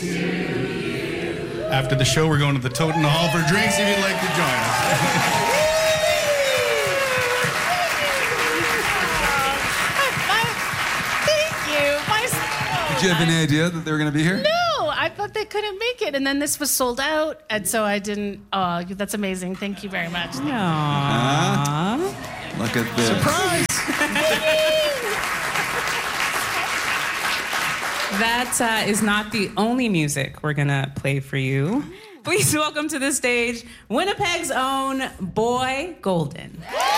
After the show, we're going to the Toad in the Hall for drinks if you'd like to join us. Did you have any idea that they were going to be here? No, I thought they couldn't make it, and then this was sold out, and so I didn't. Oh, that's amazing. Thank you very much. Look at this. Surprise! That is not the only music we're going to play for you. Please welcome to the stage Winnipeg's own Boy Golden.